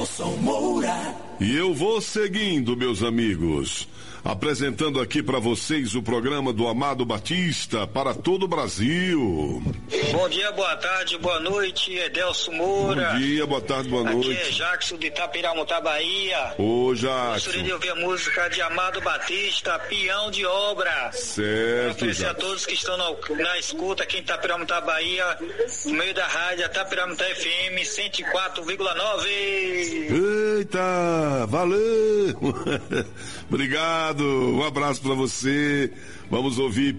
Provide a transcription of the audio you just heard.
E eu vou seguindo, meus amigos, apresentando aqui para vocês o programa do Amado Batista para todo o Brasil. Bom dia, boa tarde, boa noite, Edelso Moura. Bom dia, boa tarde, boa noite. Aqui é Jackson de Itapiramutá, Bahia. Ô, Jackson. Gostaria de ouvir a música de Amado Batista, Peão de Obra. Certo, oferecer a todos que estão na escuta aqui em Itapiramutá, Bahia, no meio da rádio Itapiramutá FM 104,9. Eita, valeu. Obrigado, um abraço para você. Vamos ouvir